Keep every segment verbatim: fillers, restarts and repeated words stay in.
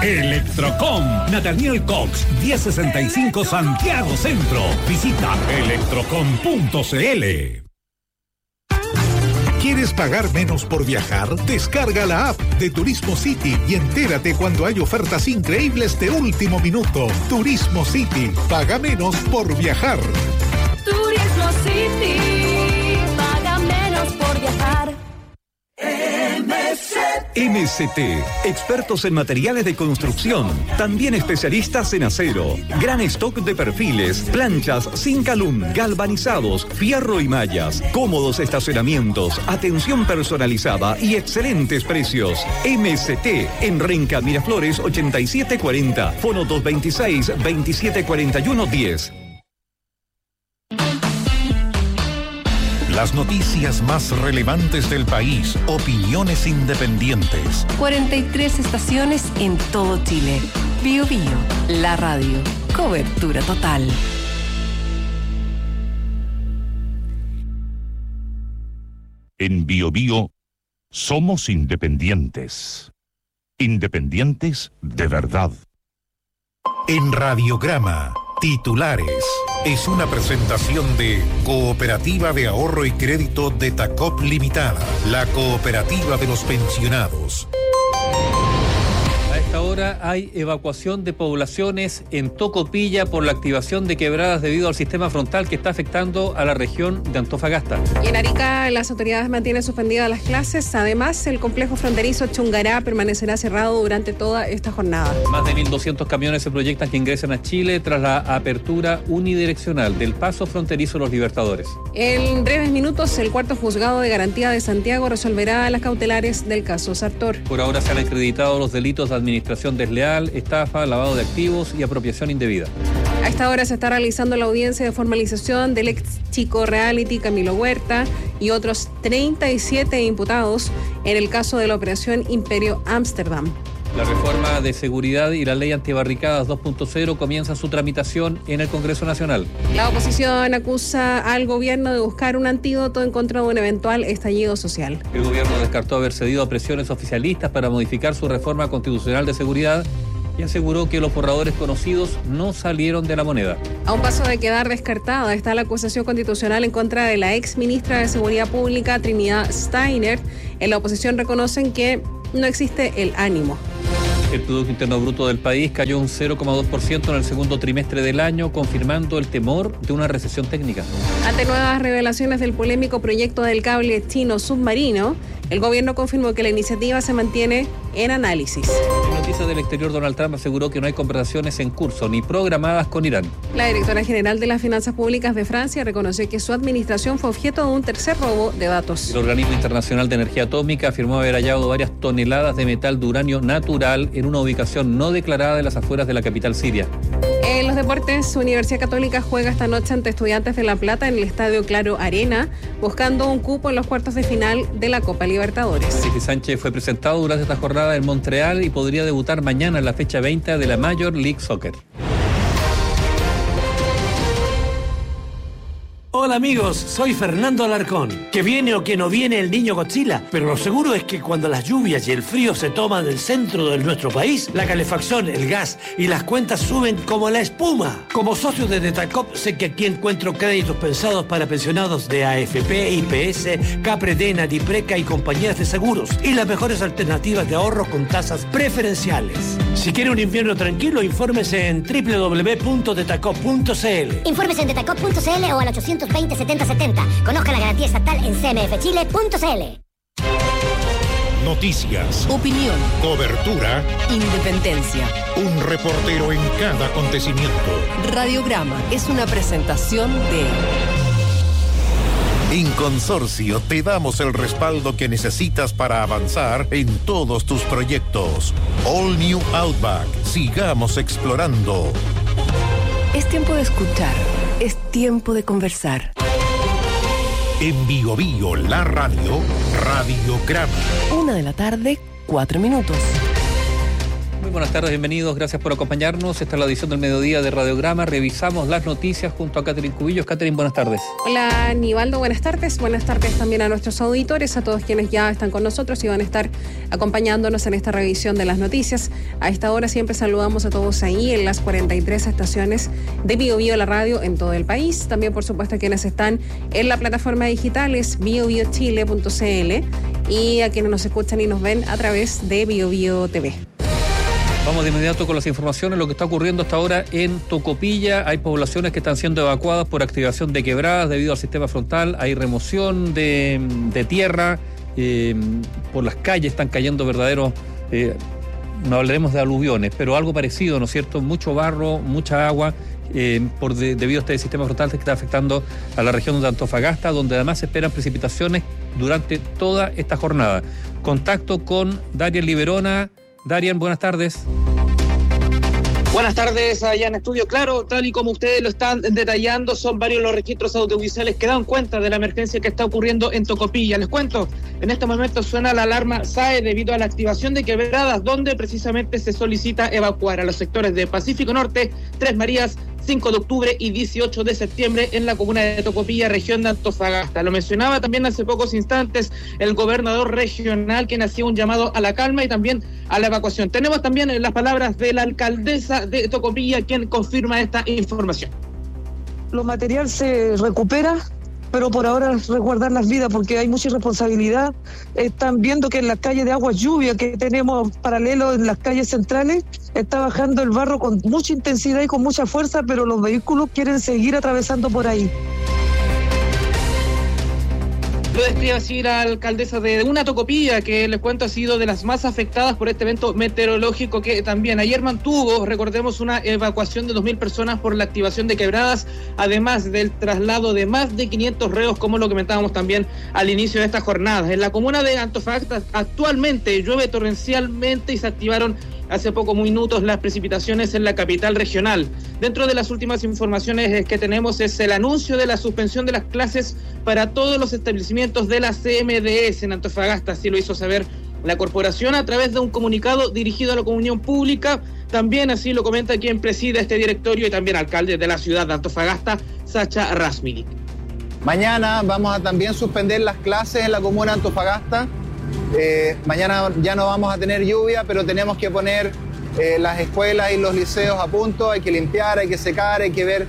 Electrocom, Nathaniel Cox, diez sesenta y cinco Santiago Centro. Visita electrocom punto c l. ¿Quieres pagar menos por viajar? Descarga la app de Turismo City y entérate cuando hay ofertas increíbles de último minuto. Turismo City, paga menos por viajar. Turismo City, paga menos por viajar. M C T, expertos en materiales de construcción, también especialistas en acero, gran stock de perfiles, planchas, Zinc-Alum, galvanizados, fierro y mallas, cómodos estacionamientos, atención personalizada y excelentes precios. M C T, en Renca Miraflores ochenta y siete cuarenta, fono dos veintiséis, veintisiete cuarenta y uno diez. Las noticias más relevantes del país, opiniones independientes. cuarenta y tres estaciones en todo Chile. Bio Bio, la radio. Cobertura total. En Bio Bio somos independientes. Independientes de verdad. En Radiograma, titulares. Es una presentación de Cooperativa de Ahorro y Crédito de Tacop Limitada, la cooperativa de los pensionados. A esta hora hay evacuación de poblaciones en Tocopilla por la activación de quebradas debido al sistema frontal que está afectando a la región de Antofagasta. Y en Arica las autoridades mantienen suspendidas las clases. Además, el complejo fronterizo Chungará permanecerá cerrado durante toda esta jornada. Más de mil doscientos camiones se proyectan que ingresen a Chile tras la apertura unidireccional del paso fronterizo Los Libertadores. En breves minutos, el cuarto juzgado de garantía de Santiago resolverá las cautelares del caso Sartor. Por ahora se han acreditado los delitos de administración desleal, estafa, lavado de activos y apropiación indebida. A esta hora se está realizando la audiencia de formalización del ex chico reality Camilo Huerta y otros treinta y siete imputados en el caso de la operación Imperio Ámsterdam. La reforma de seguridad y la ley antibarricadas dos punto cero comienza su tramitación en el Congreso Nacional. La oposición acusa al gobierno de buscar un antídoto en contra de un eventual estallido social. El gobierno descartó haber cedido a presiones oficialistas para modificar su reforma constitucional de seguridad y aseguró que los borradores conocidos no salieron de la moneda. A un paso de quedar descartada está la acusación constitucional en contra de la ex ministra de Seguridad Pública, Trinidad Steiner. En la oposición reconocen que no existe el ánimo. El Producto Interno Bruto del país cayó un cero coma dos por ciento en el segundo trimestre del año, confirmando el temor de una recesión técnica. Ante nuevas revelaciones del polémico proyecto del cable chino submarino, el gobierno confirmó que la iniciativa se mantiene en análisis. En noticias del exterior, Donald Trump aseguró que no hay conversaciones en curso ni programadas con Irán. La directora general de las Finanzas Públicas de Francia reconoció que su administración fue objeto de un tercer robo de datos. El Organismo Internacional de Energía Atómica afirmó haber hallado varias toneladas de metal de uranio natural en una ubicación no declarada de las afueras de la capital siria. En los deportes, Universidad Católica juega esta noche ante Estudiantes de La Plata en el Estadio Claro Arena, buscando un cupo en los cuartos de final de la Copa Libertadores. Alexis Sánchez fue presentado durante esta jornada en Montreal y podría debutar mañana en la fecha veinte de la Major League Soccer. Hola amigos, soy Fernando Alarcón. Que viene o que no viene el niño Godzilla, pero lo seguro es que cuando las lluvias y el frío se toman el centro de nuestro país, la calefacción, el gas y las cuentas suben como la espuma. Como socio de Detacop sé que aquí encuentro créditos pensados para pensionados de A F P, I P S, Capredena, Dipreca y compañías de seguros y las mejores alternativas de ahorro con tasas preferenciales. Si quiere un invierno tranquilo, infórmese en doble u doble u doble u punto detacop punto c l. Infórmese en detacop punto c l o al ochocientos veinte setenta setenta. Conozca la garantía estatal en c m f chile punto c l. Noticias, opinión, cobertura, independencia. Un reportero en cada acontecimiento. Radiograma es una presentación de... En Consorcio te damos el respaldo que necesitas para avanzar en todos tus proyectos. All New Outback. Sigamos explorando. Es tiempo de escuchar. Es tiempo de conversar. En Bio Bio, la radio, Radiograma. Una de la tarde, cuatro minutos. Muy Buenas tardes, bienvenidos, gracias por acompañarnos. Esta es la edición del mediodía de Radiograma. Revisamos las noticias junto a Catherine Cubillos. Catherine, buenas tardes. Hola, Nivaldo, buenas tardes. Buenas tardes también a nuestros auditores, a todos quienes ya están con nosotros y van a estar acompañándonos en esta revisión de las noticias. A esta hora siempre saludamos a todos ahí en las cuarenta y tres estaciones de Bio Bio, la radio en todo el país. También, por supuesto, a quienes están en la plataforma digital es bio bio chile punto c l y a quienes nos escuchan y nos ven a través de Bio Bio T V. Vamos de inmediato con las informaciones, lo que está ocurriendo hasta ahora en Tocopilla. Hay poblaciones que están siendo evacuadas por activación de quebradas debido al sistema frontal. Hay remoción de, de tierra, eh, por las calles están cayendo verdaderos, eh, no hablaremos de aluviones, pero algo parecido, ¿no es cierto? Mucho barro, mucha agua, eh, por de, debido a este sistema frontal que está afectando a la región de Antofagasta, donde además se esperan precipitaciones durante toda esta jornada. Contacto con Darian Liberona. Darian, buenas tardes. Buenas tardes allá en estudio. Claro, tal y como ustedes lo están detallando, son varios los registros audiovisuales que dan cuenta de la emergencia que está ocurriendo en Tocopilla. Les cuento, en este momento suena la alarma S A E debido a la activación de quebradas, donde precisamente se solicita evacuar a los sectores de Pacífico Norte, Tres Marías, cinco de octubre y dieciocho de septiembre en la comuna de Tocopilla, región de Antofagasta. Lo mencionaba también hace pocos instantes el gobernador regional, quien hacía un llamado a la calma y también a la evacuación. Tenemos también las palabras de la alcaldesa de Tocopilla, quien confirma esta información. Lo material se recupera, pero por ahora resguardar las vidas porque hay mucha irresponsabilidad. Están viendo que en las calles de agua lluvia que tenemos paralelo en las calles centrales está bajando el barro con mucha intensidad y con mucha fuerza, pero los vehículos quieren seguir atravesando por ahí. Lo describe así la alcaldesa de una Tocopilla, que les cuento ha sido de las más afectadas por este evento meteorológico, que también ayer mantuvo, recordemos, una evacuación de dos mil personas por la activación de quebradas, además del traslado de más de quinientos reos, como lo comentábamos también al inicio de esta jornada. En la comuna de Antofagasta actualmente llueve torrencialmente y se activaron hace pocos minutos las precipitaciones en la capital regional. Dentro de las últimas informaciones que tenemos es el anuncio de la suspensión de las clases para todos los establecimientos de la C M D S en Antofagasta. Así lo hizo saber la corporación a través de un comunicado dirigido a la comunión pública. También así lo comenta quien preside este directorio y también alcalde de la ciudad de Antofagasta, Sacha Rasmilik. Mañana vamos a también suspender las clases en la comuna de Antofagasta. Eh, mañana ya no vamos a tener lluvia, pero tenemos que poner eh, las escuelas y los liceos a punto, hay que limpiar, hay que secar, hay que ver.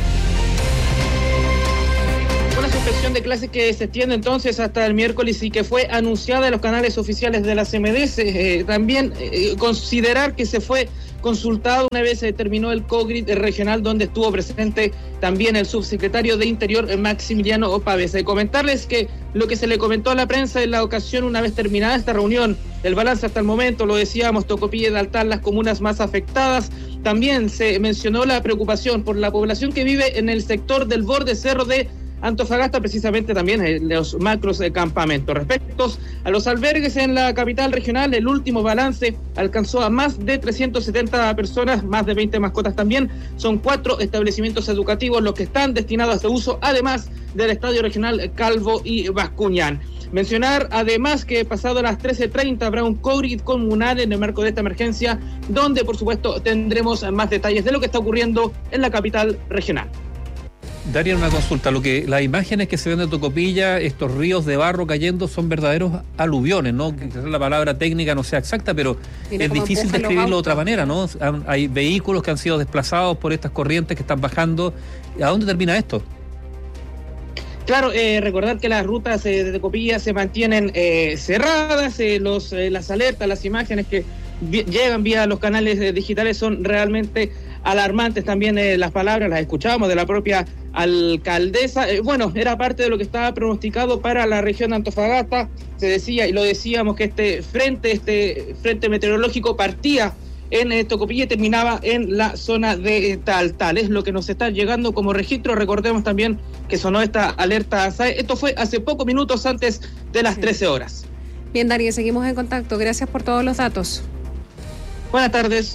Una suspensión de clases que se extiende entonces hasta el miércoles y que fue anunciada en los canales oficiales de la C M D S. Eh, también eh, considerar que se fue consultado una vez se terminó el COGRID regional, donde estuvo presente también el subsecretario de Interior, Maximiliano Pávez. Eh, comentarles que lo que se le comentó a la prensa en la ocasión, una vez terminada esta reunión, el balance hasta el momento, lo decíamos, Tocopilla y Daltal, las comunas más afectadas. También se mencionó la preocupación por la población que vive en el sector del borde cerro de Antofagasta, precisamente también en los macros de campamentos. Respecto a los albergues en la capital regional, el último balance alcanzó a más de trescientas setenta personas, más de veinte mascotas también. Son cuatro establecimientos educativos los que están destinados a este uso, además del Estadio Regional Calvo y Bascuñán. Mencionar además que pasado las trece treinta habrá un COGRID comunal en el marco de esta emergencia, donde por supuesto tendremos más detalles de lo que está ocurriendo en la capital regional. Darían, una consulta, lo que las imágenes que se ven de Tocopilla, estos ríos de barro cayendo, son verdaderos aluviones, ¿no? Quizás la palabra técnica no sea exacta, pero Tiene es difícil describirlo de otra manera, ¿no? Hay vehículos que han sido desplazados por estas corrientes que están bajando. ¿A dónde termina esto? Claro, eh, recordar que las rutas eh, de Tocopilla se mantienen eh, cerradas, eh, los, eh, las alertas, las imágenes que vi- llegan vía los canales eh, digitales son realmente alarmantes. También eh, las palabras las escuchábamos de la propia alcaldesa. Eh, bueno, era parte de lo que estaba pronosticado para la región de Antofagasta. Se decía, y lo decíamos, que este frente, este frente meteorológico partía en eh, Tocopilla y terminaba en la zona de eh, Taltal. Es lo que nos está llegando como registro. Recordemos también que sonó esta alerta S A E. Esto fue hace pocos minutos antes de las trece horas. Bien, Darío, seguimos en contacto. Gracias por todos los datos. Buenas tardes.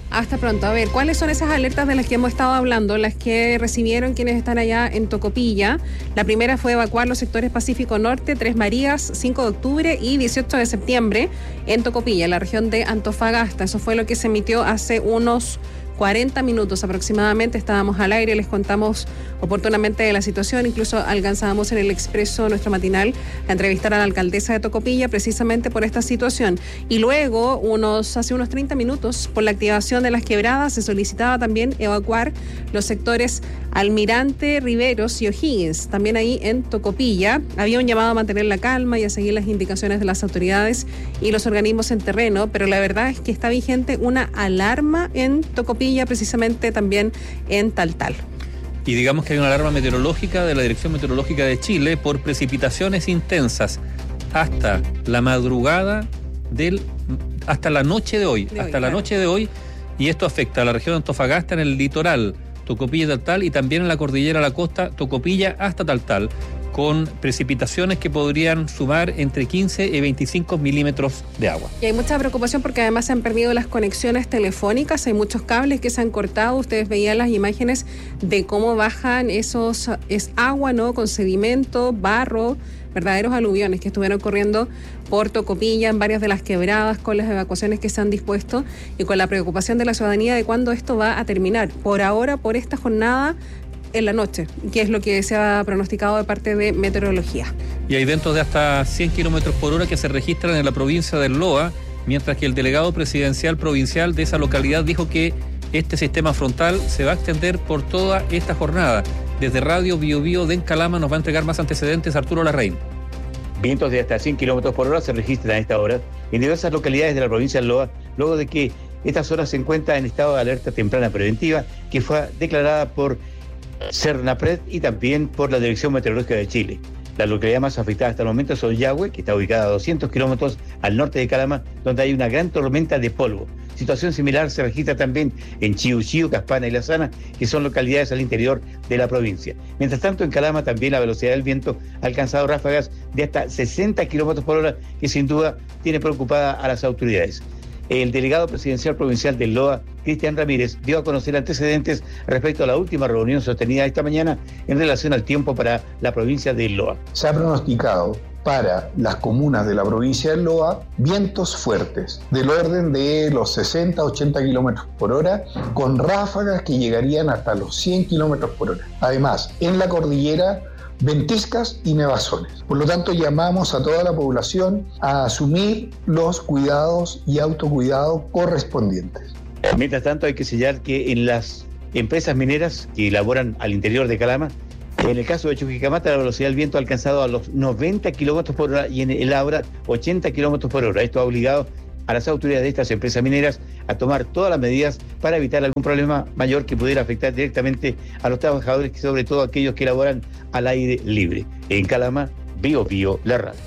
Hasta pronto. A ver, ¿cuáles son esas alertas de las que hemos estado hablando? Las que recibieron quienes están allá en Tocopilla. La primera fue evacuar los sectores Pacífico Norte, Tres Marías, cinco de octubre y dieciocho de septiembre en Tocopilla, en la región de Antofagasta. Eso fue lo que se emitió hace unos cuarenta minutos aproximadamente. Estábamos al aire, les contamos oportunamente de la situación, incluso alcanzábamos en el Expreso, nuestro matinal, a entrevistar a la alcaldesa de Tocopilla precisamente por esta situación. Y luego, unos hace unos treinta minutos, por la activación de las quebradas, se solicitaba también evacuar los sectores Almirante, Riveros y O'Higgins, también ahí en Tocopilla. Había un llamado a mantener la calma y a seguir las indicaciones de las autoridades y los organismos en terreno, pero la verdad es que está vigente una alarma en Tocopilla, precisamente también en Taltal. Y digamos que hay una alarma meteorológica de la Dirección Meteorológica de Chile por precipitaciones intensas hasta la madrugada del hasta la noche de hoy, de hasta hoy, la claro. noche de hoy, y esto afecta a la región de Antofagasta en el litoral, Tocopilla y Taltal, y también en la cordillera de la costa, Tocopilla hasta Taltal, con precipitaciones que podrían sumar entre quince y veinticinco milímetros de agua. Y hay mucha preocupación porque además se han perdido las conexiones telefónicas, hay muchos cables que se han cortado. Ustedes veían las imágenes de cómo bajan esos, es agua, ¿no? Con sedimento, barro, verdaderos aluviones que estuvieron corriendo por Tocopilla en varias de las quebradas, con las evacuaciones que se han dispuesto y con la preocupación de la ciudadanía de cuándo esto va a terminar. Por ahora, por esta jornada, en la noche, que es lo que se ha pronosticado de parte de meteorología. Y hay vientos de hasta cien kilómetros por hora que se registran en la provincia del Loa, mientras que el delegado presidencial provincial de esa localidad dijo que este sistema frontal se va a extender por toda esta jornada. Desde Radio Bio Bio de Encalama nos va a entregar más antecedentes Arturo Larraín. Vientos de hasta cien kilómetros por hora se registran a esta hora en diversas localidades de la provincia del Loa, luego de que esta zona se encuentra en estado de alerta temprana preventiva, que fue declarada por Cernapred y también por la Dirección Meteorológica de Chile. La localidad más afectada hasta el momento son Yahue, que está ubicada a doscientos kilómetros al norte de Calama, donde hay una gran tormenta de polvo. Situación similar se registra también en Chiu Chiu, Caspana y La Sana, que son localidades al interior de la provincia. Mientras tanto, en Calama también la velocidad del viento ha alcanzado ráfagas de hasta sesenta kilómetros por hora, que sin duda tiene preocupada a las autoridades. El delegado presidencial provincial del Loa, Cristian Ramírez, dio a conocer antecedentes respecto a la última reunión sostenida esta mañana en relación al tiempo para la provincia del Loa. Se ha pronosticado para las comunas de la provincia del Loa vientos fuertes, del orden de los sesenta a ochenta kilómetros por hora, con ráfagas que llegarían hasta los cien kilómetros por hora. Además, en la cordillera, ventiscas y nevazones. Por lo tanto, llamamos a toda la población a asumir los cuidados y autocuidados correspondientes. Mientras tanto, hay que sellar que en las empresas mineras que elaboran al interior de Calama, en el caso de Chuquicamata, la velocidad del viento ha alcanzado a los noventa kilómetros por hora y en el Abra ochenta kilómetros por hora. Esto ha obligado a las autoridades de estas empresas mineras a tomar todas las medidas para evitar algún problema mayor que pudiera afectar directamente a los trabajadores, sobre todo aquellos que laboran al aire libre. En Calama, Bio Bio, la radio.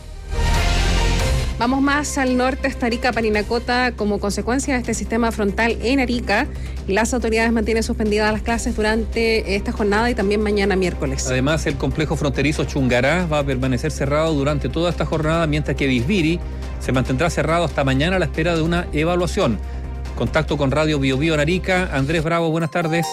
Vamos más al norte, hasta Arica, Parinacota. Como consecuencia de este sistema frontal en Arica, las autoridades mantienen suspendidas las clases durante esta jornada y también mañana miércoles. Además, el complejo fronterizo Chungará va a permanecer cerrado durante toda esta jornada, mientras que Bisbiri se mantendrá cerrado hasta mañana a la espera de una evaluación. Contacto con Radio Bio Bio en Arica. Andrés Bravo, buenas tardes.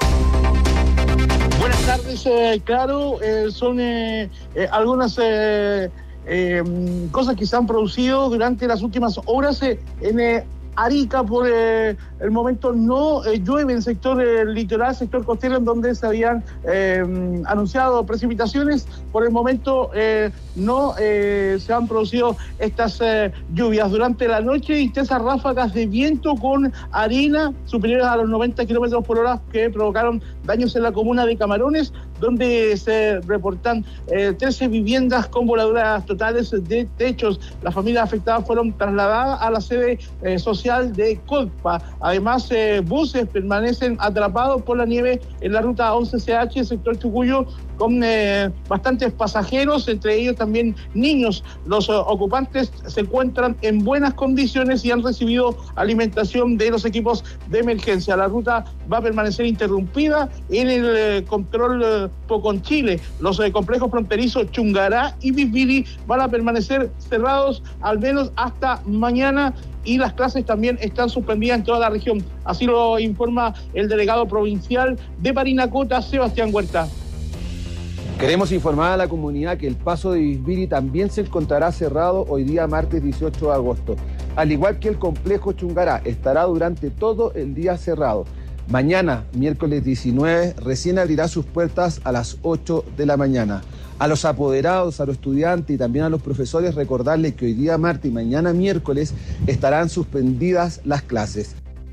Buenas tardes, eh, claro, eh, son eh, eh, algunas eh, eh, cosas que se han producido durante las últimas horas eh, en eh, Arica. Por eh, el momento no eh, llueve en el sector eh, litoral, sector costero, en donde se habían eh, anunciado precipitaciones. Por el momento eh, no eh, se han producido estas eh, lluvias. Durante la noche, intensas ráfagas de viento con arena superiores a los noventa kilómetros por hora que provocaron daños en la comuna de Camarones, donde se reportan eh, trece viviendas con voladuras totales de techos. Las familias afectadas fueron trasladadas a la sede eh, social de Colpa. Además, eh, buses permanecen atrapados por la nieve en la ruta once C H, sector Chucuyo, con eh, bastantes pasajeros, entre ellos también niños. Los uh, ocupantes se encuentran en buenas condiciones y han recibido alimentación de los equipos de emergencia. La ruta va a permanecer interrumpida en el eh, control eh, el Pocón Chile. Los eh, complejos fronterizos Chungará y Biviri van a permanecer cerrados al menos hasta mañana, y las clases también están suspendidas en toda la región. Así lo informa el delegado provincial de Parinacota, Sebastián Huerta. Queremos informar a la comunidad que el paso de Biviri también se encontrará cerrado hoy día martes dieciocho de agosto. Al igual que el complejo Chungará, estará durante todo el día cerrado. Mañana, miércoles diecinueve, recién abrirá sus puertas a las ocho de la mañana. A los apoderados, a los estudiantes y también a los profesores, recordarles que hoy día martes y mañana miércoles estarán suspendidas las clases.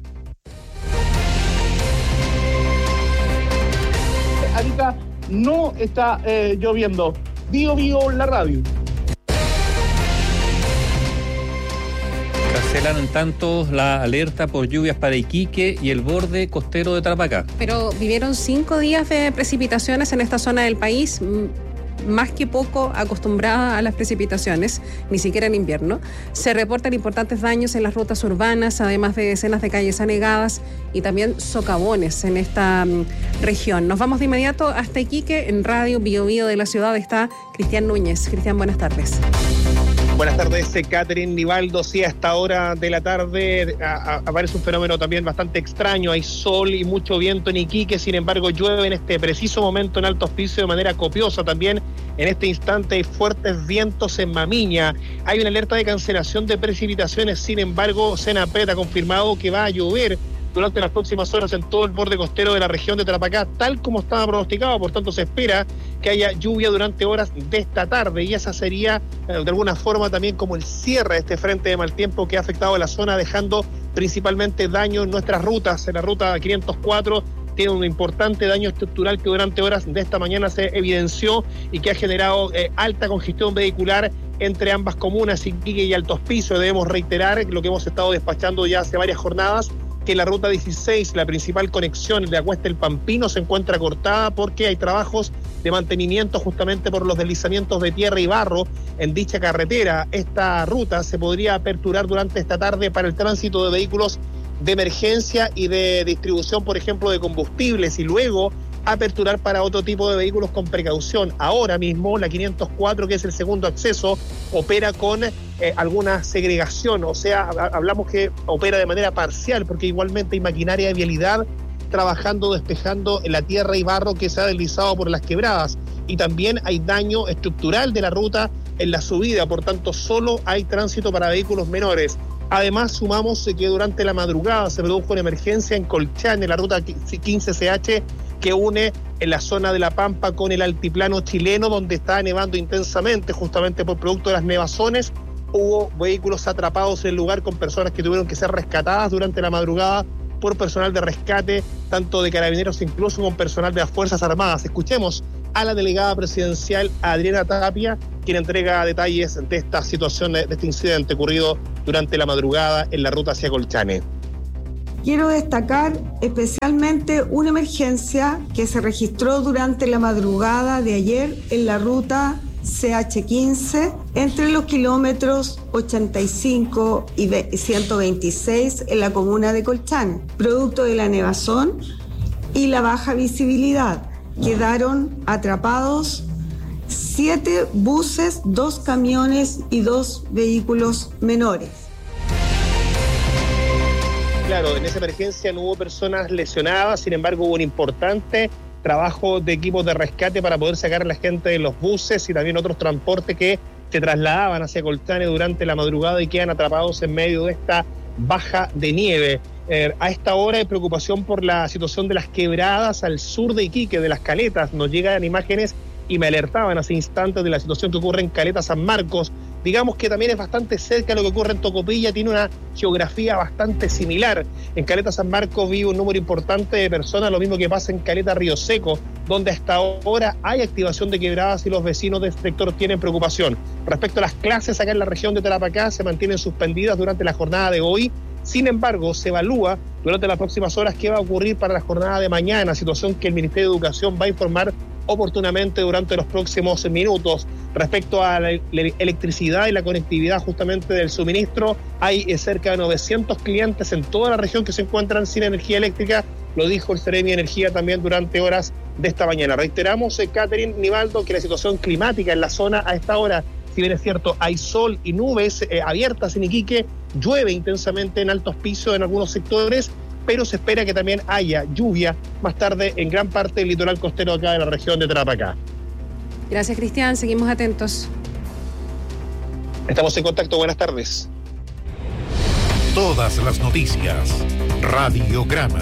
Arica no está eh, lloviendo. Bio Bio, la radio. Cancelan en tanto la alerta por lluvias para Iquique y el borde costero de Tarapacá. Pero vivieron cinco días de precipitaciones en esta zona del país, más que poco acostumbrada a las precipitaciones, ni siquiera en invierno. Se reportan importantes daños en las rutas urbanas, además de decenas de calles anegadas y también socavones en esta um, región. Nos vamos de inmediato hasta Iquique. En Radio Bio Bio de la ciudad está Cristian Núñez. Cristian, buenas tardes. Buenas tardes, Catherine Nivaldo. Sí, a esta hora de la tarde a, a, aparece un fenómeno también bastante extraño. Hay sol y mucho viento en Iquique, sin embargo llueve en este preciso momento en Alto Hospicio de manera copiosa. También en este instante hay fuertes vientos en Mamiña. Hay una alerta de cancelación de precipitaciones, sin embargo Senapred ha confirmado que va a llover durante las próximas horas en todo el borde costero de la región de Tarapacá, tal como estaba pronosticado. Por tanto, se espera que haya lluvia durante horas de esta tarde, y esa sería de alguna forma también como el cierre de este frente de mal tiempo que ha afectado a la zona, dejando principalmente daño en nuestras rutas. En la ruta quinientos cuatro tiene un importante daño estructural que durante horas de esta mañana se evidenció y que ha generado eh, alta congestión vehicular entre ambas comunas, Iquique y Alto Hospicio. Debemos reiterar lo que hemos estado despachando ya hace varias jornadas, que la ruta dieciséis, la principal conexión de Acuesta el Pampino, se encuentra cortada porque hay trabajos de mantenimiento justamente por los deslizamientos de tierra y barro en dicha carretera. Esta ruta se podría aperturar durante esta tarde para el tránsito de vehículos de emergencia y de distribución, por ejemplo, de combustibles, y luego aperturar para otro tipo de vehículos con precaución. Ahora mismo la quinientos cuatro, que es el segundo acceso, opera con eh, alguna segregación, o sea, hablamos que opera de manera parcial, porque igualmente hay maquinaria de vialidad trabajando, despejando la tierra y barro que se ha deslizado por las quebradas, y también hay daño estructural de la ruta en la subida, por tanto solo hay tránsito para vehículos menores. Además, sumamos que durante la madrugada se produjo una emergencia en Colchane, en la ruta quince C H, que une en la zona de La Pampa con el altiplano chileno, donde está nevando intensamente, justamente por producto de las nevazones. Hubo vehículos atrapados en el lugar con personas que tuvieron que ser rescatadas durante la madrugada por personal de rescate, tanto de carabineros incluso con personal de las Fuerzas Armadas. Escuchemos a la delegada presidencial Adriana Tapia, quien entrega detalles de esta situación, de este incidente ocurrido durante la madrugada en la ruta hacia Colchane. Quiero destacar especialmente una emergencia que se registró durante la madrugada de ayer en la ruta C H quince entre los kilómetros ochenta y cinco y ciento veintiséis en la comuna de Colchane, producto de la nevazón y la baja visibilidad. Quedaron atrapados siete buses, dos camiones y dos vehículos menores. Claro, en esa emergencia no hubo personas lesionadas, sin embargo hubo un importante trabajo de equipos de rescate para poder sacar a la gente de los buses y también otros transportes que se trasladaban hacia Colchane durante la madrugada y quedan atrapados en medio de esta baja de nieve. Eh, a esta hora hay preocupación por la situación de las quebradas al sur de Iquique, de las Caletas. Nos llegan imágenes y me alertaban hace instantes de la situación que ocurre en Caleta San Marcos. Digamos que también es bastante cerca de lo que ocurre en Tocopilla, tiene una geografía bastante similar. En Caleta San Marcos vive un número importante de personas, lo mismo que pasa en Caleta Río Seco, donde hasta ahora hay activación de quebradas y los vecinos del sector tienen preocupación. Respecto a las clases acá en la región de Tarapacá, se mantienen suspendidas durante la jornada de hoy. Sin embargo, se evalúa durante las próximas horas qué va a ocurrir para la jornada de mañana, situación que el Ministerio de Educación va a informar oportunamente durante los próximos minutos. Respecto a la electricidad y la conectividad justamente del suministro, hay cerca de novecientos clientes en toda la región que se encuentran sin energía eléctrica, lo dijo el Seremi de Energía también durante horas de esta mañana. Reiteramos, eh, Catherine, Nivaldo, que la situación climática en la zona a esta hora, si bien es cierto, hay sol y nubes eh, abiertas en Iquique, llueve intensamente en altos pisos en algunos sectores, pero se espera que también haya lluvia más tarde en gran parte del litoral costero acá de la región de Tarapacá. Gracias, Cristian. Seguimos atentos. Estamos en contacto. Buenas tardes. Todas las noticias. Radiograma.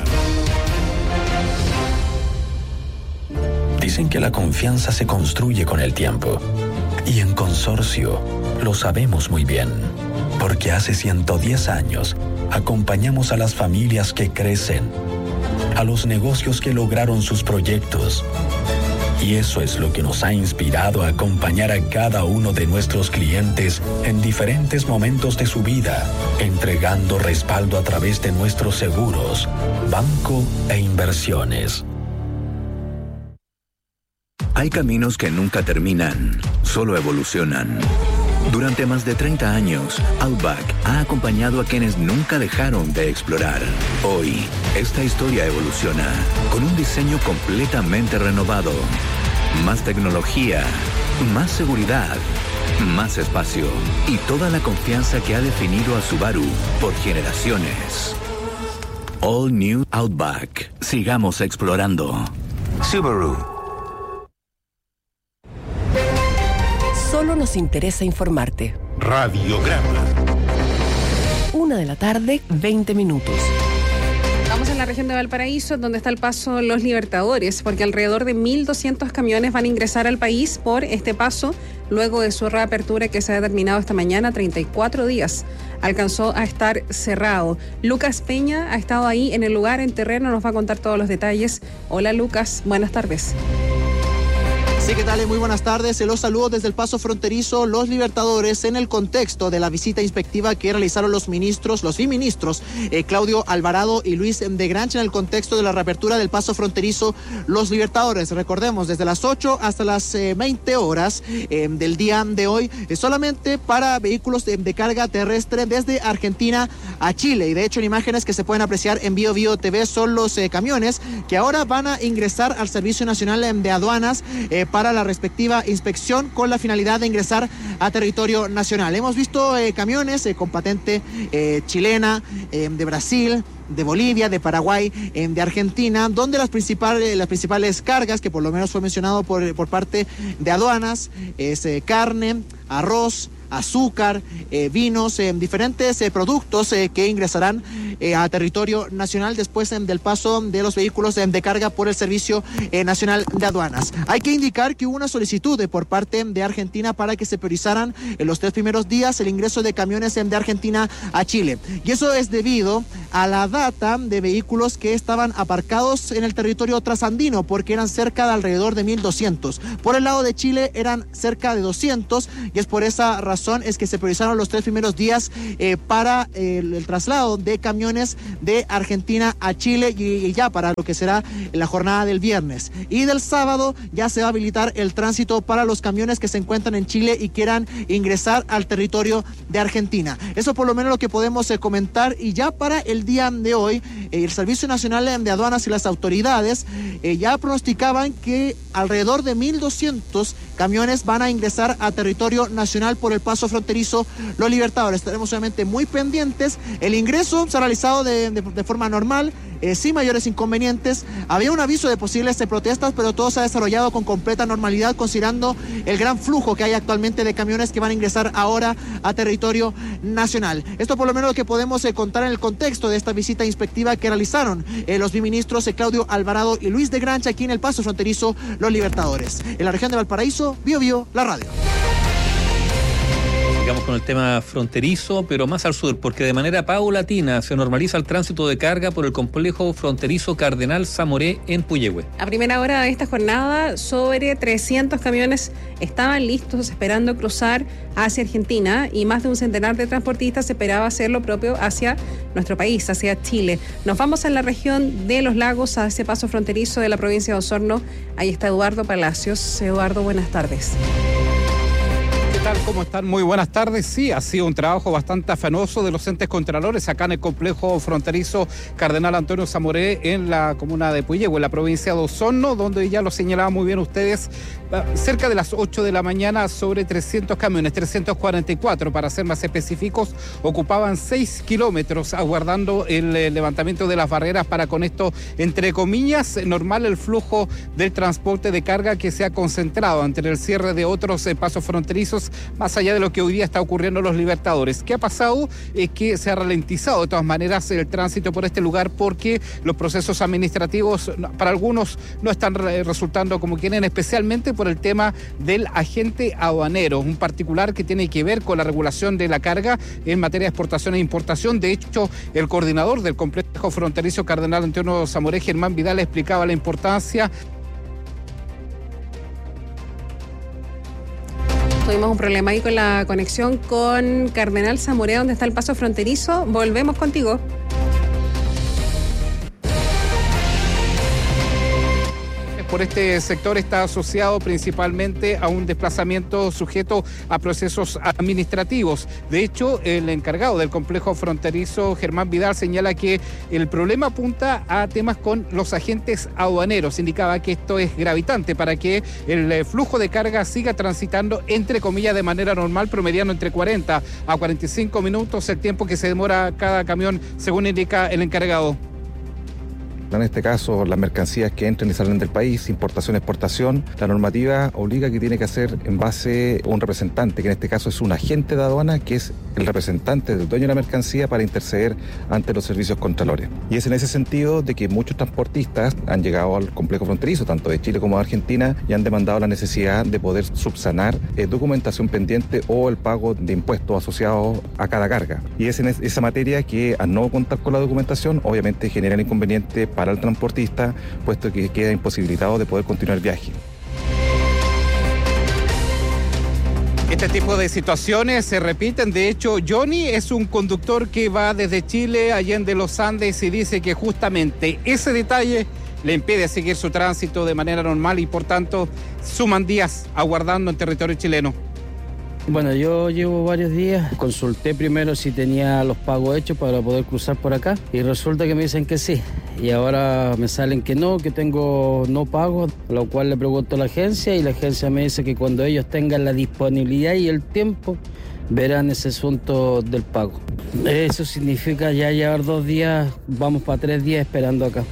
Dicen que la confianza se construye con el tiempo. Y en Consorcio lo sabemos muy bien. Porque hace ciento diez años acompañamos a las familias que crecen, a los negocios que lograron sus proyectos. Y eso es lo que nos ha inspirado a acompañar a cada uno de nuestros clientes en diferentes momentos de su vida, entregando respaldo a través de nuestros seguros, banco e inversiones. Hay caminos que nunca terminan, solo evolucionan. Durante más de treinta años, Outback ha acompañado a quienes nunca dejaron de explorar. Hoy, esta historia evoluciona con un diseño completamente renovado. Más tecnología, más seguridad, más espacio y toda la confianza que ha definido a Subaru por generaciones. All New Outback. Sigamos explorando. Subaru. Solo nos interesa informarte. Radiograma. Una de la tarde, veinte minutos. Vamos a la región de Valparaíso, donde está el paso Los Libertadores, porque alrededor de mil doscientos camiones van a ingresar al país por este paso, luego de su reapertura que se ha determinado esta mañana, treinta y cuatro días. Alcanzó a estar cerrado. Lucas Peña ha estado ahí en el lugar, en terreno, nos va a contar todos los detalles. Hola Lucas, buenas tardes. Sí, ¿qué tal? Muy buenas tardes. Los saludos desde el paso fronterizo Los Libertadores en el contexto de la visita inspectiva que realizaron los ministros, los biministros eh, Claudio Alvarado y Luis de Grancha en el contexto de la reapertura del paso fronterizo Los Libertadores. Recordemos, desde las ocho hasta las eh, veinte horas eh, del día de hoy, eh, solamente para vehículos de, de carga terrestre desde Argentina a Chile. Y de hecho, en imágenes que se pueden apreciar en Bio Bio T V son los eh, camiones que ahora van a ingresar al Servicio Nacional de Aduanas eh, para la respectiva inspección con la finalidad de ingresar a territorio nacional. Hemos visto eh, camiones eh, con patente eh, chilena, eh, de Brasil, de Bolivia, de Paraguay, eh, de Argentina, donde las principales, las principales cargas, que por lo menos fue mencionado por, por parte de aduanas, es eh, carne, arroz, azúcar, eh, vinos, eh, diferentes eh, productos eh, que ingresarán eh, a territorio nacional después eh, del paso de los vehículos eh, de carga por el Servicio eh, Nacional de Aduanas. Hay que indicar que hubo una solicitud eh, por parte de Argentina para que se priorizaran en los tres primeros días el ingreso de camiones eh, de Argentina a Chile. Y eso es debido a la data de vehículos que estaban aparcados en el territorio trasandino, porque eran cerca de alrededor de mil doscientos. Por el lado de Chile eran cerca de doscientos, y es por esa razón es que se priorizaron los tres primeros días eh, para eh, el, el traslado de camiones de Argentina a Chile y, y ya para lo que será la jornada del viernes. Y del sábado ya se va a habilitar el tránsito para los camiones que se encuentran en Chile y quieran ingresar al territorio de Argentina. Eso por lo menos lo que podemos eh, comentar. Y ya para el día de hoy, eh, el Servicio Nacional de Aduanas y las autoridades eh, ya pronosticaban que alrededor de mil doscientos camiones van a ingresar a territorio nacional por el paso fronterizo Los Libertadores. Estaremos obviamente muy pendientes. El ingreso se ha realizado de, de, de forma normal, eh, sin mayores inconvenientes. Había un aviso de posibles de protestas, pero todo se ha desarrollado con completa normalidad, considerando el gran flujo que hay actualmente de camiones que van a ingresar ahora a territorio nacional. Esto por lo menos lo que podemos eh, contar en el contexto de esta visita inspectiva que realizaron eh, los biministros eh, Claudio Alvarado y Luis de Grancha aquí en el paso fronterizo Los Libertadores. En la región de Valparaíso, Bio Bio, la radio. Sigamos con el tema fronterizo, pero más al sur, porque de manera paulatina se normaliza el tránsito de carga por el complejo fronterizo Cardenal Zamoré en Puyehue. A primera hora de esta jornada, sobre trescientos camiones estaban listos esperando cruzar hacia Argentina y más de un centenar de transportistas esperaba hacer lo propio hacia nuestro país, hacia Chile. Nos vamos a la región de Los Lagos, a ese paso fronterizo de la provincia de Osorno. Ahí está Eduardo Palacios. Eduardo, buenas tardes. ¿Qué tal? ¿Cómo están? Muy buenas tardes. Sí, ha sido un trabajo bastante afanoso de los entes contralores acá en el complejo fronterizo Cardenal Antonio Zamoré en la comuna de Puyehue, en la provincia de Osorno, donde ya lo señalaban muy bien ustedes, cerca de las ocho de la mañana, sobre trescientos camiones, trescientos cuarenta y cuatro para ser más específicos, ocupaban seis kilómetros aguardando el levantamiento de las barreras para, con esto, entre comillas, normal el flujo del transporte de carga que se ha concentrado ante el cierre de otros eh, pasos fronterizos, más allá de lo que hoy día está ocurriendo en los Libertadores. ¿Qué ha pasado? Es que se ha ralentizado de todas maneras el tránsito por este lugar porque los procesos administrativos para algunos no están resultando como quieren, especialmente por el tema del agente aduanero, un particular que tiene que ver con la regulación de la carga en materia de exportación e importación. De hecho, el coordinador del complejo fronterizo Cardenal Antonio Zamoré, Germán Vidal, explicaba la importancia. Tuvimos un problema ahí con la conexión con Cardenal Zamoré, donde está el paso fronterizo. Volvemos contigo. Por este sector está asociado principalmente a un desplazamiento sujeto a procesos administrativos. De hecho, el encargado del complejo fronterizo, Germán Vidal, señala que el problema apunta a temas con los agentes aduaneros. Indicaba que esto es gravitante para que el flujo de carga siga transitando, entre comillas, de manera normal, promediando entre cuarenta a cuarenta y cinco minutos el tiempo que se demora cada camión, según indica el encargado. En este caso, las mercancías que entran y salen del país, importación, exportación, la normativa obliga que tiene que hacer en base a un representante, que en este caso es un agente de aduana, que es el representante del dueño de la mercancía para interceder ante los servicios contralores. Y es en ese sentido de que muchos transportistas han llegado al complejo fronterizo, tanto de Chile como de Argentina, y han demandado la necesidad de poder subsanar eh, documentación pendiente o el pago de impuestos asociados a cada carga. Y es en esa materia que, al no contar con la documentación, obviamente genera el inconveniente para para el transportista, puesto que queda imposibilitado de poder continuar el viaje. Este tipo de situaciones se repiten. De hecho, Johnny es un conductor que va desde Chile, Allende los Andes, y dice que justamente ese detalle le impide seguir su tránsito de manera normal y por tanto suman días aguardando en territorio chileno. Bueno, yo llevo varios días, consulté primero si tenía los pagos hechos para poder cruzar por acá y resulta que me dicen que sí y ahora me salen que no, que tengo no pago, lo cual le pregunto a la agencia y la agencia me dice que cuando ellos tengan la disponibilidad y el tiempo verán ese asunto del pago. Eso significa ya llevar dos días, vamos para tres días esperando acá.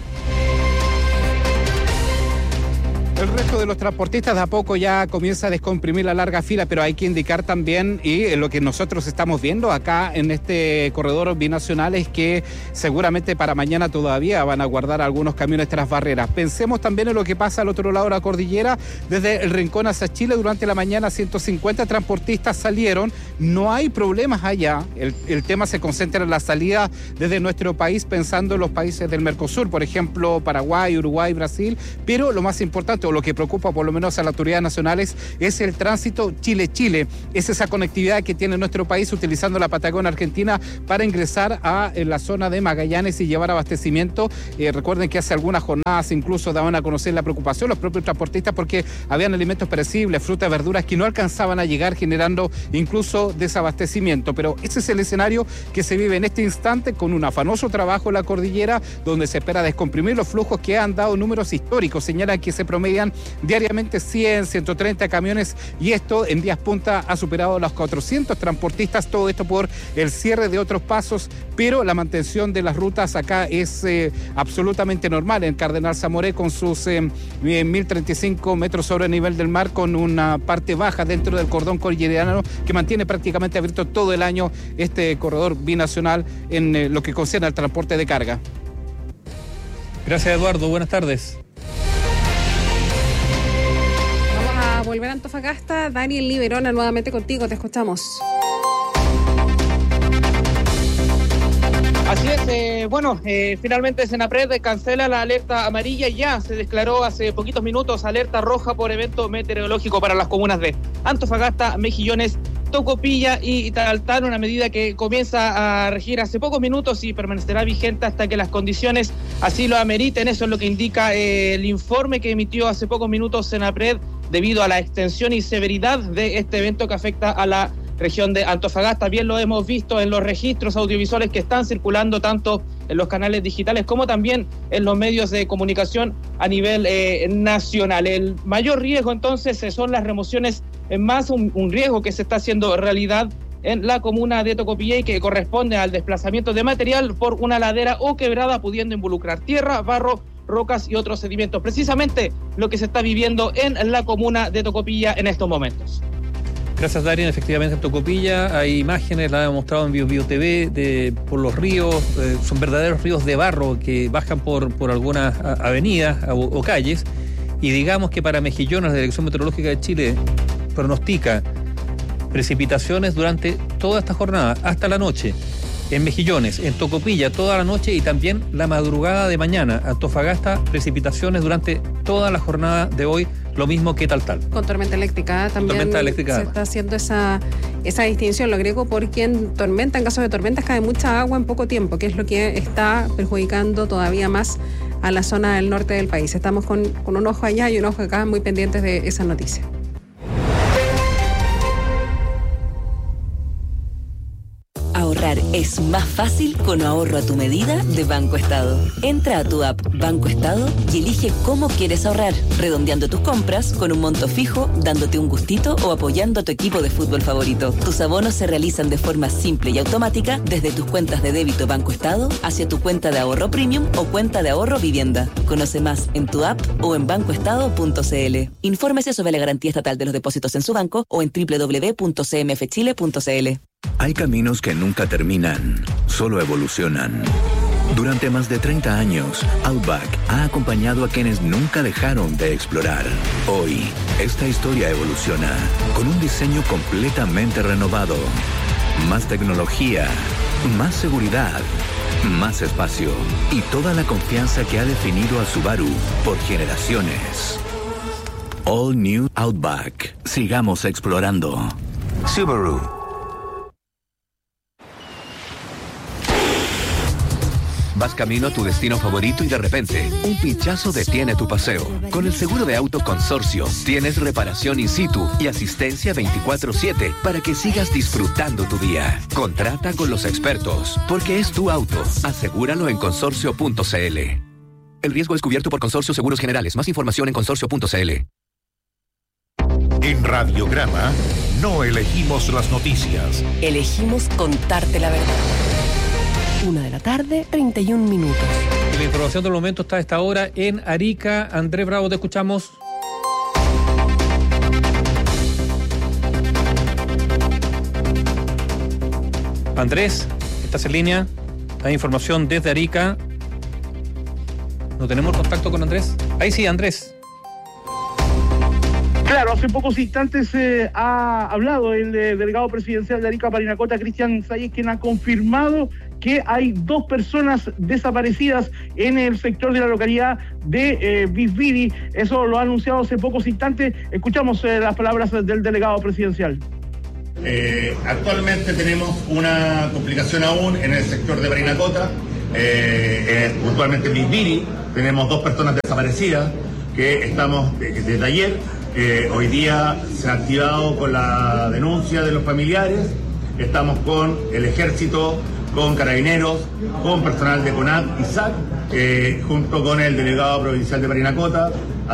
El resto de los transportistas de a poco ya comienza a descomprimir la larga fila, pero hay que indicar también, y lo que nosotros estamos viendo acá en este corredor binacional, es que seguramente para mañana todavía van a guardar algunos camiones tras barreras. Pensemos también en lo que pasa al otro lado de la cordillera, desde el Rincón hacia Chile. Durante la mañana ciento cincuenta transportistas salieron, no hay problemas allá, el, el tema se concentra en la salida desde nuestro país, pensando en los países del Mercosur, por ejemplo, Paraguay, Uruguay, Brasil, pero lo más importante, lo que preocupa por lo menos a las autoridades nacionales, es el tránsito Chile-Chile. Es esa conectividad que tiene nuestro país utilizando la Patagonia Argentina para ingresar a la zona de Magallanes y llevar abastecimiento. Eh, recuerden que hace algunas jornadas incluso daban a conocer la preocupación los propios transportistas porque habían alimentos perecibles, frutas, verduras que no alcanzaban a llegar, generando incluso desabastecimiento. Pero ese es el escenario que se vive en este instante, con un afanoso trabajo en la cordillera, donde se espera descomprimir los flujos que han dado números históricos. Señalan que se promedian diariamente cien, ciento treinta camiones y esto en días punta ha superado los cuatrocientos transportistas, todo esto por el cierre de otros pasos, pero la mantención de las rutas acá es eh, absolutamente normal en Cardenal Zamoré, con sus eh, mil treinta y cinco metros sobre el nivel del mar, con una parte baja dentro del cordón cordillerano que mantiene prácticamente abierto todo el año este corredor binacional en eh, lo que concierne al transporte de carga. Gracias, Eduardo, buenas tardes. Vamos a volver a Antofagasta. Daniel Liberona, nuevamente contigo, te escuchamos. Así es, eh, bueno, eh, finalmente Senapred cancela la alerta amarilla y ya se declaró hace poquitos minutos alerta roja por evento meteorológico para las comunas de Antofagasta, Mejillones, Tocopilla y Taltal, una medida que comienza a regir hace pocos minutos y permanecerá vigente hasta que las condiciones así lo ameriten. Eso es lo que indica eh, el informe que emitió hace pocos minutos Senapred debido a la extensión y severidad de este evento que afecta a la región de Antofagasta. Bien lo hemos visto en los registros audiovisuales que están circulando tanto en los canales digitales como también en los medios de comunicación a nivel eh, nacional. El mayor riesgo entonces son las remociones en masa, un, un riesgo que se está haciendo realidad en la comuna de Tocopilla y que corresponde al desplazamiento de material por una ladera o quebrada, pudiendo involucrar tierra, barro, rocas y otros sedimentos. Precisamente lo que se está viviendo en la comuna de Tocopilla en estos momentos. Gracias, Darien. Efectivamente, en Tocopilla hay imágenes, las hemos mostrado en Bio Bio T V, de, por los ríos, eh, son verdaderos ríos de barro que bajan por, por algunas avenidas o, o calles, y digamos que para Mejillones, la Dirección Meteorológica de Chile pronostica precipitaciones durante toda esta jornada, hasta la noche. En Mejillones, en Tocopilla, toda la noche y también la madrugada de mañana. Antofagasta, precipitaciones durante toda la jornada de hoy, lo mismo que Taltal. Con tormenta eléctrica también tormenta eléctrica, se además. Está haciendo esa, esa distinción, lo agrego, porque en tormenta, en caso de tormentas, cae mucha agua en poco tiempo, que es lo que está perjudicando todavía más a la zona del norte del país. Estamos con, con un ojo allá y un ojo acá, muy pendientes de esa noticia. Ahorrar es más fácil con ahorro a tu medida de Banco Estado. Entra a tu app Banco Estado y elige cómo quieres ahorrar, redondeando tus compras con un monto fijo, dándote un gustito o apoyando a tu equipo de fútbol favorito. Tus abonos se realizan de forma simple y automática desde tus cuentas de débito Banco Estado hacia tu cuenta de ahorro premium o cuenta de ahorro vivienda. Conoce más en tu app o en banco estado punto c l. Infórmese sobre la garantía estatal de los depósitos en su banco o en doble u doble u doble u punto c m f chile punto c l. Hay caminos que nunca terminan, solo evolucionan. Durante más de treinta años, Outback ha acompañado a quienes nunca dejaron de explorar. Hoy, esta historia evoluciona con un diseño completamente renovado. Más tecnología, más seguridad, más espacio y toda la confianza que ha definido a Subaru por generaciones. All New Outback. Sigamos explorando. Subaru. Vas camino a tu destino favorito y de repente, un pinchazo detiene tu paseo. Con el seguro de auto Consorcio, tienes reparación in situ y asistencia veinticuatro siete para que sigas disfrutando tu día. Contrata con los expertos, porque es tu auto. Asegúralo en consorcio punto c l. El riesgo es cubierto por Consorcio Seguros Generales. Más información en consorcio punto c l. En Radiograma, no elegimos las noticias. Elegimos contarte la verdad. Una de la tarde, treinta y un minutos. Y la información del momento está a esta hora en Arica. Andrés Bravo, te escuchamos. Andrés, ¿estás en línea? Hay información desde Arica. ¿No tenemos contacto con Andrés? Ahí sí, Andrés. Claro, hace pocos instantes eh, ha hablado el eh, delegado presidencial de Arica, Parinacota, Cristian Salles, quien ha confirmado que hay dos personas desaparecidas en el sector de la localidad de eh, Bisbiri. Eso lo ha anunciado hace pocos instantes. Escuchamos eh, las palabras del delegado presidencial. Eh, actualmente tenemos una complicación aún en el sector de Parinacota, eh, eh, puntualmente en Bisbiri. Tenemos dos personas desaparecidas que estamos desde de, de ayer. Eh, hoy día se ha activado con la denuncia de los familiares. Estamos con el ejército, con carabineros, con personal de CONAC y S A C, eh, junto con el delegado provincial de Parinacota.